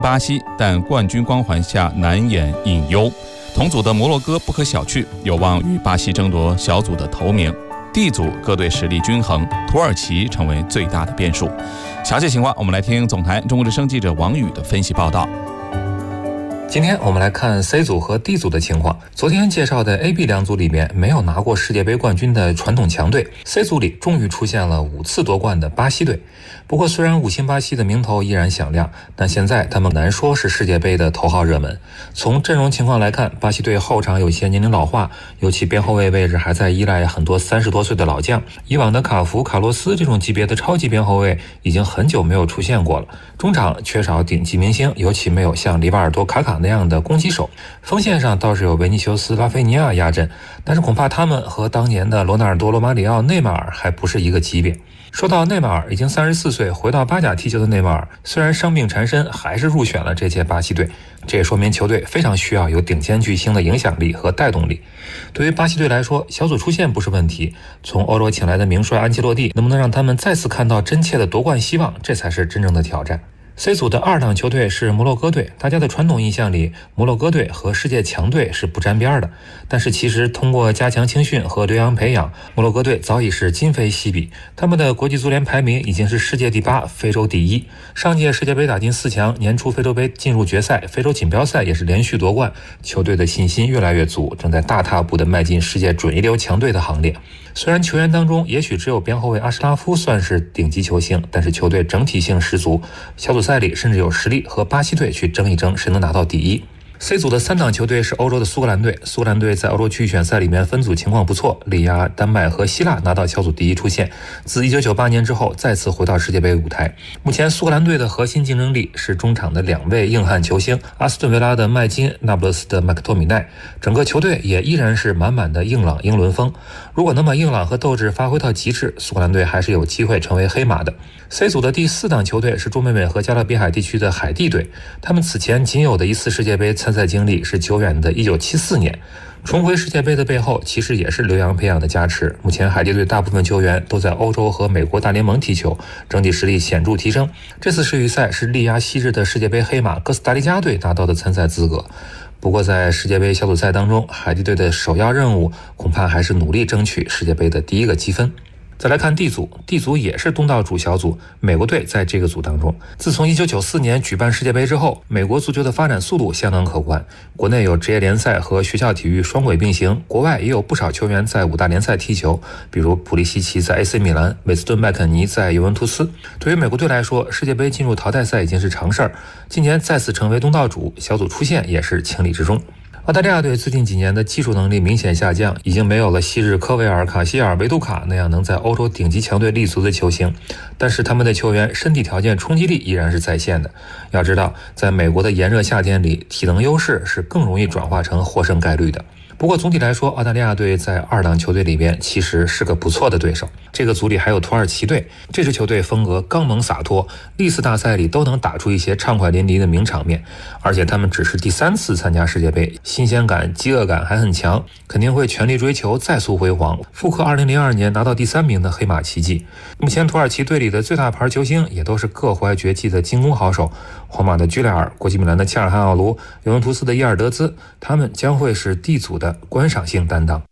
巴西，但冠军光环下难掩隐忧。同组的摩洛哥不可小觑，有望与巴西争夺小组的头名。D 组各队实力均衡，土耳其成为最大的变数。详细情况，我们来听总台中国之声记者王宇的分析报道。 今天我们来看 C 组和 D 组的情况。昨天介绍的 A、B 两组里面没有拿过世界杯冠军的传统强队， C 组里终于出现了5次夺冠的巴西队。不过虽然五星巴西的名头依然响亮，但现在他们难说是世界杯的头号热门。从阵容情况来看，巴西队后场有些年龄老化，尤其边后卫位置还在依赖很多30多岁的老将。以往的卡福、卡洛斯这种级别的超级边后卫已经很久没有出现过了。中场缺少顶级明星，尤其没有像里瓦尔多、卡卡那样的攻击手。锋线上倒是有维尼修斯、拉菲尼亚压阵，但是恐怕他们和当年的罗纳尔多、罗马里奥、内马尔还不是一个级别。说到内马尔，已经34岁回到巴甲踢球的内马尔，虽然伤病缠身，还是入选了这届巴西队。这也说明球队非常需要有顶尖巨星的影响力和带动力。对于巴西队来说，小组出线不是问题，从欧洲请来的名帅安切洛蒂能不能让他们再次看到真切的夺冠希望，这才是真正的挑战。C 组的2档球队是摩洛哥队，大家的传统印象里，摩洛哥队和世界强队是不沾边的。但是其实通过加强青训和留洋培养，摩洛哥队早已是今非昔比。他们的国际足联排名已经是世界第8，非洲第1。上届世界杯打进4强，年初非洲杯进入决赛，非洲锦标赛也是连续夺冠。球队的信心越来越足，正在大踏步地迈进世界准一流强队的行列。虽然球员当中也许只有边后卫阿什拉夫算是顶级球星，但是球队整体性十足，小组赛里甚至有实力和巴西队去争一争谁能拿到第1。C 组的3档球队是欧洲的苏格兰队，苏格兰队在欧洲区域选赛里面分组情况不错，力压丹麦和希腊拿到小组第1出线，自1998年之后再次回到世界杯舞台。目前苏格兰队的核心竞争力是中场的2位硬汉球星，阿斯顿维拉的麦金、那不勒斯的麦克托米奈，整个球队也依然是满满的硬朗英伦风。如果能把硬朗和斗志发挥到极致，苏格兰队还是有机会成为黑马的。C 组的第4档球队是中北美和加勒比海地区的海地队，他们此前仅有的一次世界杯参赛经历是久远的1974年。重回世界杯的背后其实也是留洋培养的加持。目前海地队大部分球员都在欧洲和美国大联盟踢球，整体实力显著提升。这次世预赛是力压昔日的世界杯黑马哥斯达黎加队拿到的参赛资格。不过在世界杯小组赛当中，海地队的首要任务恐怕还是努力争取世界杯的第1个积分。再来看 D 组， D 组也是东道主小组，美国队在这个组当中。自从1994年举办世界杯之后，美国足球的发展速度相当可观，国内有职业联赛和学校体育双轨并行，国外也有不少球员在5大联赛踢球，比如普利西奇在 AC 米兰，韦斯顿麦肯尼在尤文图斯。对于美国队来说，世界杯进入淘汰赛已经是常事儿，今年再次成为东道主，小组出线也是情理之中。澳大利亚队最近几年的技术能力明显下降，已经没有了昔日科维尔、卡希尔、维杜卡那样能在欧洲顶级强队立足的球星，但是他们的球员身体条件冲击力依然是在线的。要知道，在美国的炎热夏天里，体能优势是更容易转化成获胜概率的。不过总体来说，澳大利亚队在2档球队里边其实是个不错的对手。这个组里还有土耳其队，这支球队风格刚猛洒脱，历次大赛里都能打出一些畅快淋漓的名场面，而且他们只是第3次参加世界杯，新鲜感、饥饿感还很强，肯定会全力追求再塑辉煌，复刻2002年拿到第3名的黑马奇迹。目前土耳其队里的最大牌球星也都是各怀绝技的进攻好手，皇马的居莱尔、国际米兰的切尔汉奥卢、尤文图斯的伊尔德兹，他们将会是 D 组的观赏性担当。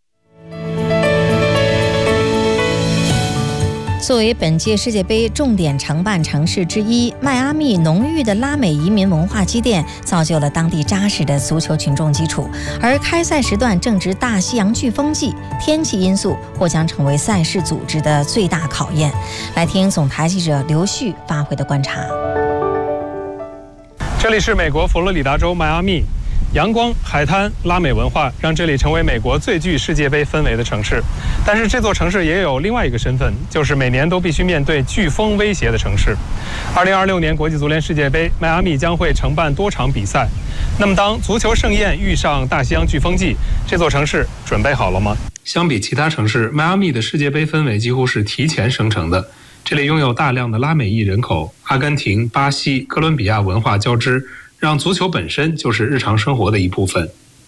作为本届世界杯重点承办城市之一，迈阿密浓郁的拉美移民文化积淀造就了当地扎实的足球群众基础。而开赛时段正值大西洋飓风季，天气因素或将成为赛事组织的最大考验。来听总台记者刘旭发回的观察。 这里是美国佛罗里达州迈阿密，阳光、海滩、拉美文化让这里成为美国最具世界杯氛围的城市。但是这座城市也有另外一个身份，就是每年都必须面对飓风威胁的城市。2026年国际足联世界杯，迈阿密将会承办多场比赛。那么当足球盛宴遇上大西洋飓风季，这座城市准备好了吗？相比其他城市，迈阿密的世界杯氛围几乎是提前生成的。这里拥有大量的拉美裔人口，阿根廷、巴西、哥伦比亚文化交织，让足球本身就是日常生活的一部分。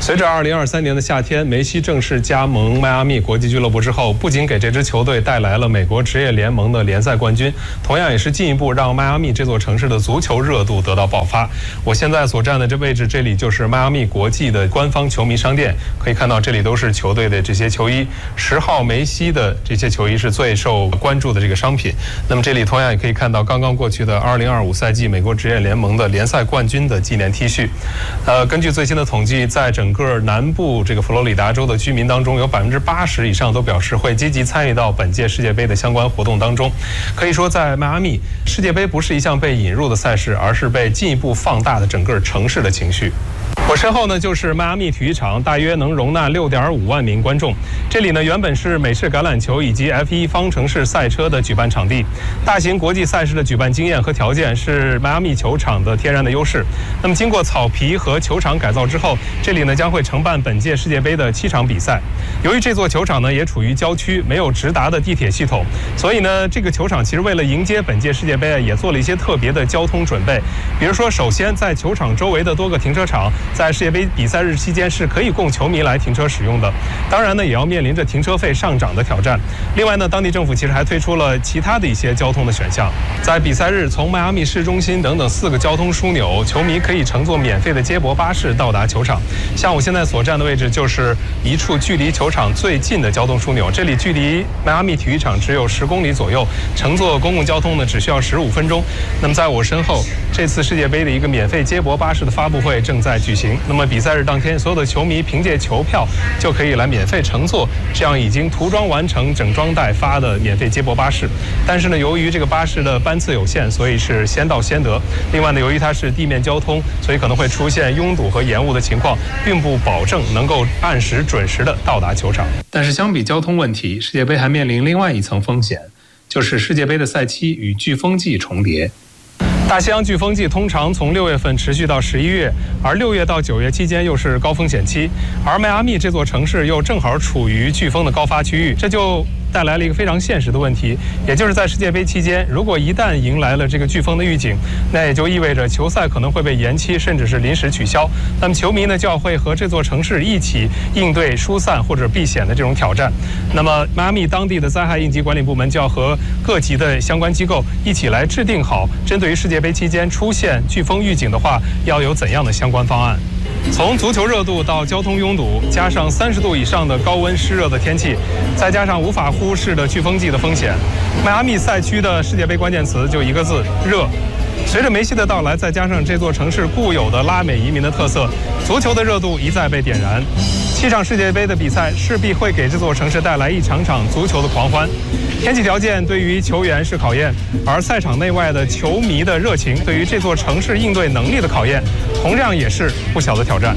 随着2023年的夏天，梅西正式加盟迈阿密国际俱乐部之后，不仅给这支球队带来了美国职业联盟的联赛冠军，同样也是进一步让迈阿密这座城市的足球热度得到爆发。我现在所站的这位置，这里就是迈阿密国际的官方球迷商店，可以看到这里都是球队的这些球衣，10号梅西的这些球衣是最受关注的这个商品。那么这里同样也可以看到刚刚过去的2025赛季美国职业联盟的联赛冠军的纪念 T 恤。根据最新的统计，在整个南部这个佛罗里达州的居民当中，有80%以上都表示会积极参与到本届世界杯的相关活动当中。可以说，在迈阿密，世界杯不是一项被引入的赛事，而是被进一步放大的整个城市的情绪。我身后呢就是迈阿密体育场，大约能容纳6.5万名观众。这里呢原本是美式橄榄球以及 F1 方程式赛车的举办场地，大型国际赛事的举办经验和条件是迈阿密球场的天然的优势。那么经过草皮和球场改造之后，这里呢将会承办本届世界杯的7场比赛。由于这座球场呢也处于郊区，没有直达的地铁系统，所以呢这个球场其实为了迎接本届世界杯也做了一些特别的交通准备。比如说，首先在球场周围的多个停车场，在世界杯比赛日期间是可以供球迷来停车使用的，当然呢也要面临着停车费上涨的挑战。另外呢，当地政府其实还推出了其他的一些交通的选项，在比赛日从迈阿密市中心等等4个交通枢纽，球迷可以乘坐免费的接驳巴士到达球场。像我现在所站的位置就是一处距离球场最近的交通枢纽，这里距离迈阿密体育场只有10公里左右，乘坐公共交通呢只需要15分钟。那么在我身后，这次世界杯的一个免费接驳巴士的发布会正在举行。那么比赛日当天，所有的球迷凭借球票就可以来免费乘坐这样已经涂装完成、整装待发的免费接驳巴士。但是呢，由于这个巴士的班次有限，所以是先到先得。另外呢，由于它是地面交通，所以可能会出现拥堵和延误的情况，并不保证能够按时准时的到达球场。但是相比交通问题，世界杯还面临另外一层风险，就是世界杯的赛期与飓风季重叠。大西洋飓风季通常从6月份持续到11月，而6月到9月期间又是高风险期，而迈阿密这座城市又正好处于飓风的高发区域，这就带来了一个非常现实的问题，也就是在世界杯期间，如果一旦迎来了这个飓风的预警，那也就意味着球赛可能会被延期，甚至是临时取消。那么球迷呢就要会和这座城市一起应对疏散或者避险的这种挑战。那么迈阿密当地的灾害应急管理部门就要和各级的相关机构一起来制定好，针对于世界杯期间出现飓风预警的话，要有怎样的相关方案。从足球热度到交通拥堵，加上30度以上的高温湿热的天气，再加上无法忽视的飓风季的风险，迈阿密赛区的世界杯关键词就一个字：热。随着梅西的到来，再加上这座城市固有的拉美移民的特色，足球的热度一再被点燃。7场世界杯的比赛势必会给这座城市带来一场场足球的狂欢。天气条件对于球员是考验，而赛场内外的球迷的热情对于这座城市应对能力的考验，同样也是不小的挑战。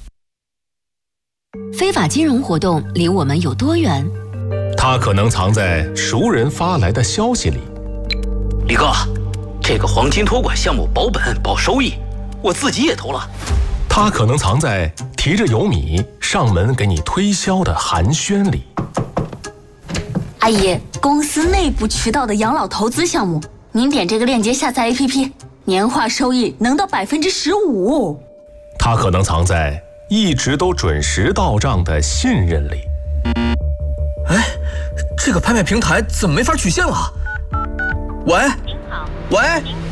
非法金融活动离我们有多远？ 它可能藏在熟人发来的消息里。 李哥，这个黄金托管项目保本保收益，我自己也投了。 它可能藏在提着油米上门给你推销的寒暄里。 阿姨，公司内部渠道的养老投资项目，您点这个链接下载 APP， 年化收益能到15%。 它可能藏在一直都准时到账的信任里。 哎，这个拍卖平台怎么没法取现了？喂，您好，喂。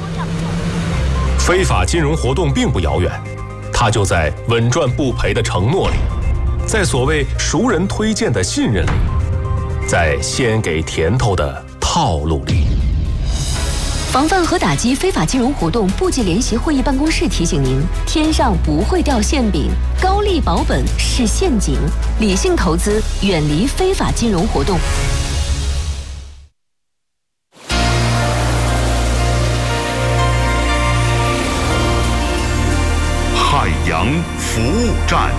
非法金融活动并不遥远，它就在稳赚不赔的承诺里，在所谓熟人推荐的信任里，在先给甜头的套路里。 防范和打击非法金融活动部级联席会议办公室提醒您：天上不会掉馅饼，高利保本是陷阱，理性投资，远离非法金融活动。 海洋服务站。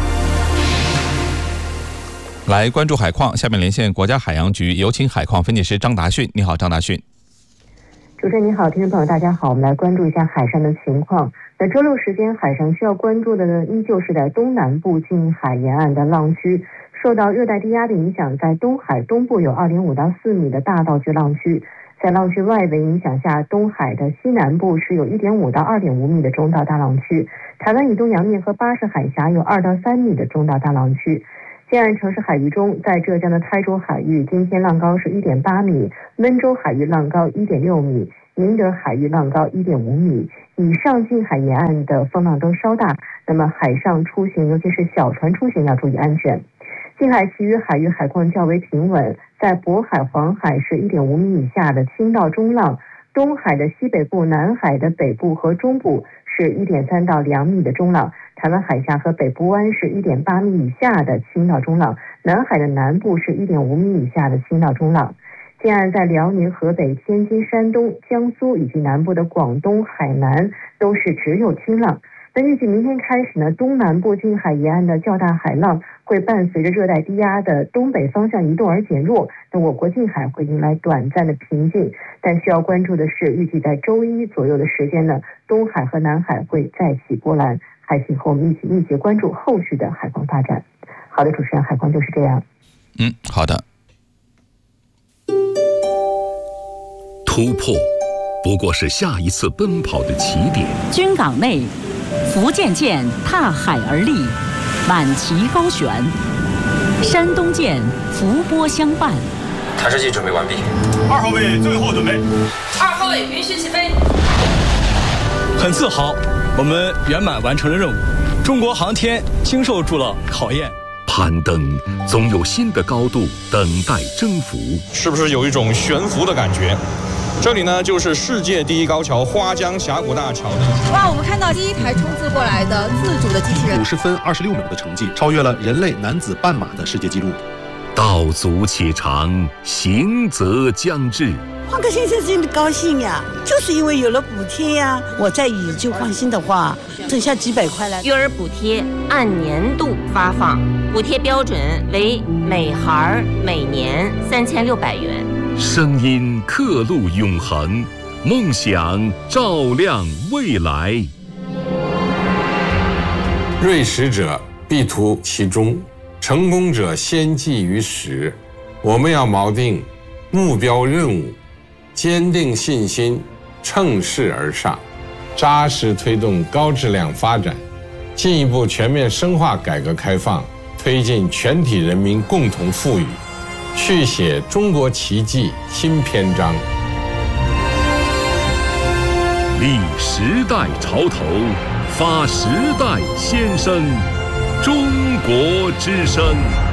来关注海况，下面连线国家海洋局，有请海况分析师张达训。你好，张达训。 主持人你好，听众朋友大家好，我们来关注一下海上的情况。在周六时间，海上需要关注的呢，依旧是在东南部近海沿岸的浪区。受到热带低压的影响，在东海东部有2.5到4米的大到巨浪区。在浪区外围影响下，东海的西南部是有1.5到2.5米的中到大浪区。 台湾以东洋面和巴士海峡有2到3米的中到大浪区。建安城市海域中，在浙江的台州海域，今天浪高是1.8米，温州海域浪高1.6米，宁德海域浪高1.5米。以上近海沿岸的风浪都稍大，那么海上出行，尤其是小船出行要注意安全。近海其余海域海况较为平稳，在渤海、黄海是1.5米以下的轻到中浪，东海的西北部、南海的北部和中部是1.3到2米的中浪，台湾海峡和北部湾是1.8米以下的轻到中浪，南海的南部是1.5米以下的轻到中浪。建安在辽宁、河北、天津、山东、江苏以及南部的广东、海南都是只有轻浪。那预计明天开始呢，东南部近海沿岸的较大海浪会伴随着热带低压的东北方向移动而减弱，那我国近海会迎来短暂的平静。但需要关注的是，预计在周一左右的时间呢，东海和南海会再起波澜。还请和我们一起密切关注后续的海况发展。好的，主持人，海况就是这样。 好的。 突破不过是下一次奔跑的起点。 军港内，福建舰踏海而立，满旗高悬；山东舰伏波相伴。 弹射器准备完毕。 2号位最后准备。 2号位允许起飞。 很自豪，我们圆满完成了任务。中国航天经受住了考验。 攀登总有新的高度等待征服。 是不是有一种悬浮的感觉？这里呢，就是世界第一高桥花江峡谷大桥。 哇，我们看到第一台冲刺过来的自主的机器人， 50分26秒的成绩，超越了人类男子半马的世界纪录。 道阻且长，行则将至。 换个先生真的高兴呀，就是因为有了补贴呀。我再以旧换新的话，剩下几百块了。 育儿补贴按年度发放，补贴标准为每孩每年3600元。 声音刻录永恒，梦想照亮未来。 锐实者必图其中，成功者先记于始。我们要锚定目标任务，坚定信心，乘势而上，扎实推动高质量发展，进一步全面深化改革开放，推进全体人民共同富裕，续写中国奇迹新篇章。 立时代潮头，发时代先声，中国之声。